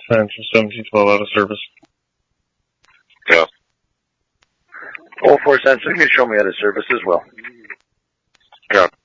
Phantom 1712 out of service. Yeah. 04 Central, you can show me out of service as well. Yeah.